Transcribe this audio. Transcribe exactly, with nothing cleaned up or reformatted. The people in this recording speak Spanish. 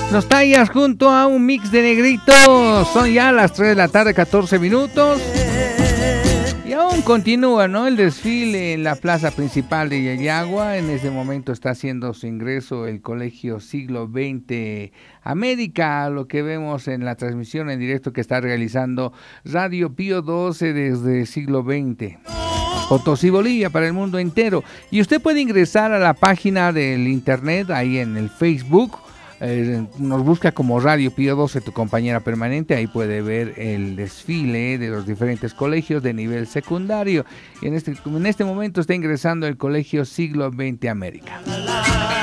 Nos tallas junto a un mix de negritos. Son ya las tres de la tarde, catorce minutos. Y aún continúa, ¿no?, el desfile en la plaza principal de Yayagua. En este momento está haciendo su ingreso el Colegio Siglo veinte América, lo que vemos en la transmisión en directo que está realizando Radio Pío doce desde Siglo veinte. Potosí, Bolivia, para el mundo entero. Y usted puede ingresar a la página del internet, ahí en el Facebook. Eh, nos busca como Radio Pío doce, tu compañera permanente. Ahí puede ver el desfile de los diferentes colegios de nivel secundario. Y en este, en este momento está ingresando el Colegio Siglo veinte América.